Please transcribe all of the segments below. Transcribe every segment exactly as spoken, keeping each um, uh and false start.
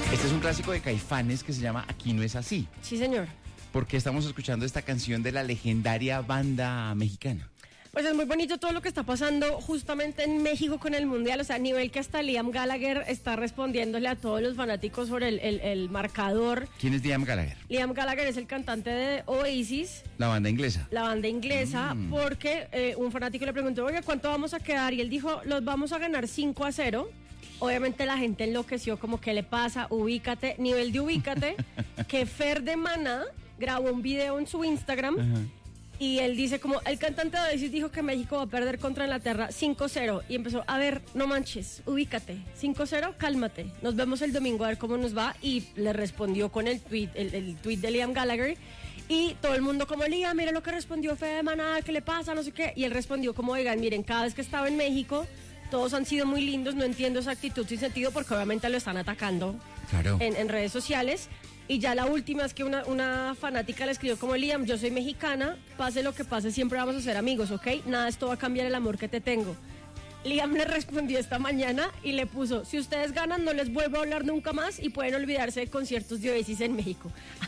Este es un clásico de Caifanes que se llama Aquí no es así. Sí, señor. ¿Por qué estamos escuchando esta canción de la legendaria banda mexicana? Pues es muy bonito todo lo que está pasando justamente en México con el Mundial, o sea, a nivel que hasta Liam Gallagher está respondiéndole a todos los fanáticos sobre el, el, el marcador. ¿Quién es Liam Gallagher? Liam Gallagher es el cantante de Oasis. La banda inglesa. La banda inglesa, mm. porque eh, un fanático le preguntó, oiga, ¿cuánto vamos a quedar? Y él dijo, los vamos a ganar cinco a cero. Obviamente la gente enloqueció, como, ¿qué le pasa? Ubícate, nivel de ubícate, que Fer de Maná grabó un video en su Instagram. Ajá. Y él dice como, el cantante de Oasis dijo que México va a perder contra Inglaterra cinco cero. Y empezó, a ver, no manches, ubícate, cinco cero, cálmate. Nos vemos el domingo a ver cómo nos va. Y le respondió con el tweet, el, el tweet de Liam Gallagher. Y todo el mundo como, Liam, mira lo que respondió Fede de Maná, ¿qué le pasa? No sé qué. Y él respondió como, oigan, miren, cada vez que estaba en México, todos han sido muy lindos, no entiendo esa actitud sin sentido porque obviamente lo están atacando claro. en, en redes sociales. Y ya la última es que una, una fanática le escribió como, Liam, yo soy mexicana, pase lo que pase, siempre vamos a ser amigos, ¿ok? Nada, esto va a cambiar el amor que te tengo. Liam le respondió esta mañana y le puso, si ustedes ganan no les vuelvo a hablar nunca más y pueden olvidarse de conciertos de Oasis en México.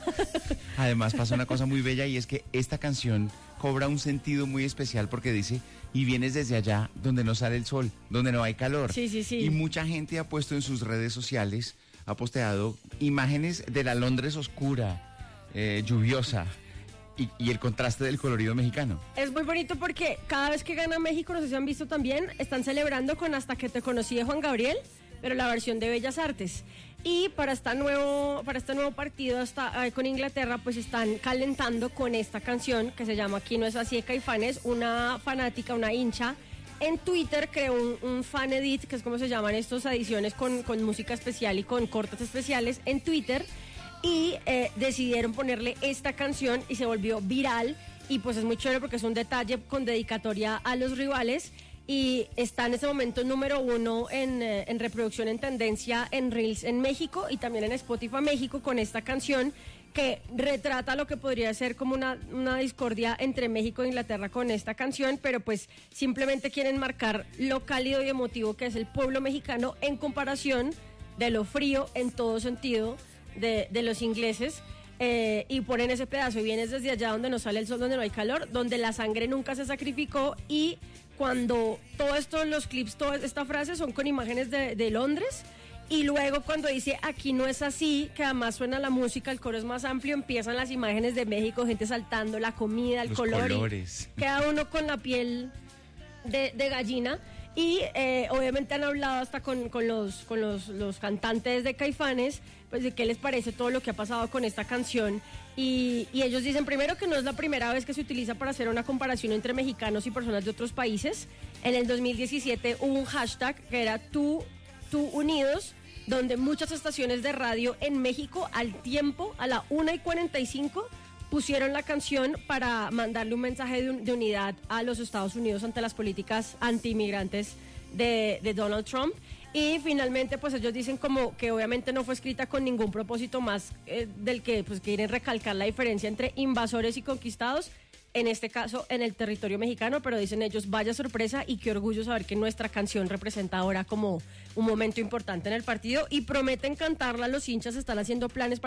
Además pasa una cosa muy bella y es que esta canción cobra un sentido muy especial porque dice, y vienes desde allá donde no sale el sol, donde no hay calor. Sí, sí, sí. Y mucha gente ha puesto en sus redes sociales, ha posteado imágenes de la Londres oscura, eh, lluviosa. Y, y el contraste del colorido mexicano. Es muy bonito porque cada vez que gana México, no sé si han visto también, están celebrando con Hasta que te conocí de Juan Gabriel, pero la versión de Bellas Artes. Y para, esta nuevo, para este nuevo partido hasta, eh, con Inglaterra, pues están calentando con esta canción que se llama Aquí no es así de Caifanes. Una fanática, una hincha, en Twitter creó un, un fan edit, que es como se llaman estas ediciones con, con música especial y con cortes especiales en Twitter. Y eh, decidieron ponerle esta canción y se volvió viral y pues es muy chévere porque es un detalle con dedicatoria a los rivales y está en este momento número uno en, eh, en reproducción en tendencia en Reels en México y también en Spotify México con esta canción que retrata lo que podría ser como una, una discordia entre México e Inglaterra con esta canción, pero pues simplemente quieren marcar lo cálido y emotivo que es el pueblo mexicano en comparación de lo frío en todo sentido De, de los ingleses eh, y ponen ese pedazo y vienes desde allá donde no sale el sol, donde no hay calor, donde la sangre nunca se sacrificó y cuando todo esto, los clips, toda esta frase son con imágenes de, de Londres y luego cuando dice aquí no es así, que además suena la música, el coro es más amplio, empiezan las imágenes de México, gente saltando, la comida, el los color colores. Y queda uno con la piel de, de gallina. Y eh, obviamente han hablado hasta con, con, los, con los, los cantantes de Caifanes, pues de qué les parece todo lo que ha pasado con esta canción. Y, y ellos dicen primero que no es la primera vez que se utiliza para hacer una comparación entre mexicanos y personas de otros países. En el dos mil diecisiete hubo un hashtag que era tú, tú unidos, donde muchas estaciones de radio en México al tiempo, a la una y cuarenta y cinco, pusieron la canción para mandarle un mensaje de, un, de unidad a los Estados Unidos ante las políticas anti-inmigrantes de, de Donald Trump. Y finalmente, pues ellos dicen como que obviamente no fue escrita con ningún propósito más eh, del que pues quieren recalcar la diferencia entre invasores y conquistados, en este caso en el territorio mexicano, pero dicen ellos, vaya sorpresa y qué orgullo saber que nuestra canción representa ahora como un momento importante en el partido y prometen cantarla, los hinchas están haciendo planes para